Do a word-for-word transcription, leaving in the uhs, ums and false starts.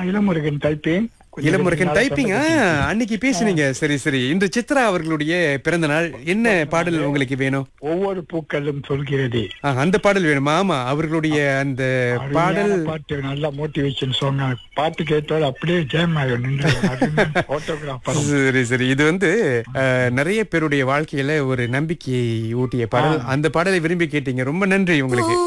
Ilamurugan typing. Ilamurugan typing. அன்னைக்கு பேசுனீங்க. சரி சரி. இன்று சித்ரா அவர்களுடைய பிறந்த நாள். என்ன பாடல் உங்களுக்கு வேணும்? ஒவ்வொரு பூக்களும் சொல்கிறதே. ஆ, அந்த பாடல் வேணுமா? ஆமா, அவர்களுடைய அந்த பாடல் பாட்டு நல்ல மோட்டிவேஷன் சாங். பாட்டு கேட்டால் அப்படியே ஜெயம் ஆகும். ஆட்டோகிராஃப். சரி சரி. இது வந்து அஹ், நிறைய பேருடைய வாழ்க்கையில ஒரு நம்பிக்கையை ஊட்டிய பாடல். அந்த பாடலை விரும்பி கேட்டீங்க. ரொம்ப நன்றி உங்களுக்கு.